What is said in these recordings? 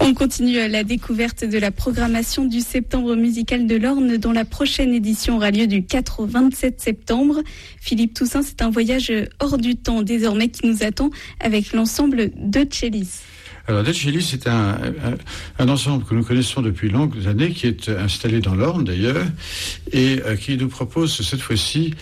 On continue la découverte de la programmation du Septembre musical de l'Orne, dont la prochaine édition aura lieu du 4 au 27 septembre. Philippe Toussaint, c'est un voyage hors du temps désormais qui nous attend avec l'ensemble de Cellis. Alors, De Cellis, c'est un ensemble que nous connaissons depuis longues années, qui est installé dans l'Orne d'ailleurs, et qui nous propose cette fois-ci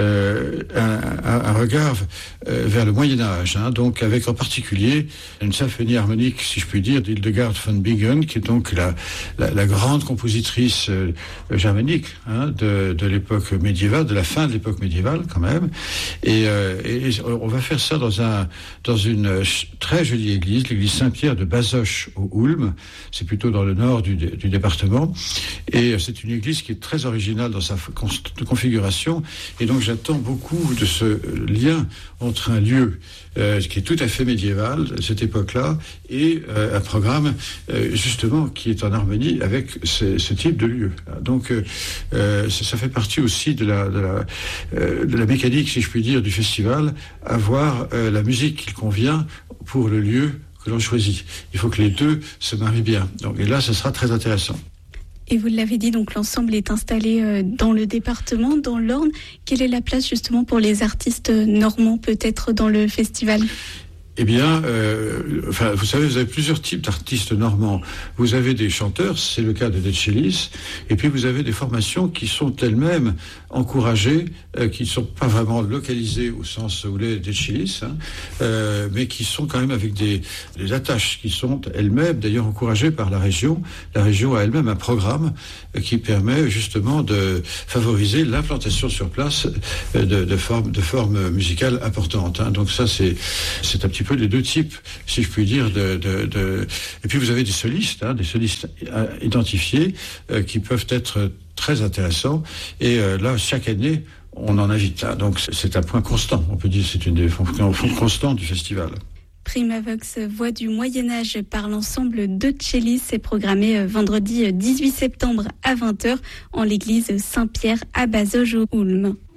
un regard vers le Moyen-Âge, donc avec en particulier une symphonie harmonique, si je puis dire, d'Hildegard von Bingen, qui est donc la grande compositrice germanique de l'époque médiévale, de la fin de l'époque médiévale quand même, et on va faire ça dans une très jolie église, l'église Saint-Pierre de Bazoches au Ulm. C'est plutôt dans le nord du département, et c'est une église qui est très originale dans sa configuration, et donc j'attends beaucoup de ce lien entre un lieu qui est tout à fait médiéval, cette époque-là, et un programme justement qui est en harmonie avec ce type de lieu. Donc ça fait partie aussi de la mécanique, si je puis dire, du festival, avoir la musique qui convient pour le lieu que l'on choisit. Il faut que les deux se marient bien. Donc, et là, ce sera très intéressant. Et vous l'avez dit, donc l'ensemble est installé dans le département, dans l'Orne. Quelle est la place justement pour les artistes normands, peut-être, dans le festival ? Eh bien, vous savez, vous avez plusieurs types d'artistes normands. Vous avez des chanteurs, c'est le cas de De Cellis, et puis vous avez des formations qui sont elles-mêmes encouragées, qui ne sont pas vraiment localisées au sens où l'est De Cellis, mais qui sont quand même avec des attaches qui sont elles-mêmes d'ailleurs encouragées par la région. La région a elle-même un programme qui permet justement de favoriser l'implantation sur place de formes musicales importantes. Donc ça, c'est un petit peu les deux types, si je puis dire, et puis vous avez des solistes identifiés qui peuvent être très intéressants, et là chaque année on en invite. Donc c'est un point constant, on peut dire, c'est une des fonctions constantes du festival. Primavox, voix du Moyen-Âge par l'ensemble de Cellis, est programmé vendredi 18 septembre à 20h en l'église Saint-Pierre à Bazoches au Ulm.